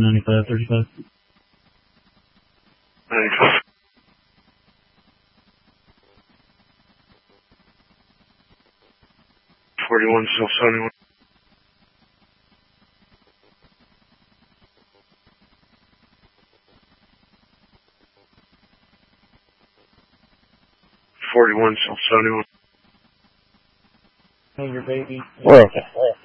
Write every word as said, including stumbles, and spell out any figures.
ninety-five, thirty-five. ninety-five. forty-one, still seventy-one. forty-one, still seventy-one. Hey, your baby. We're okay.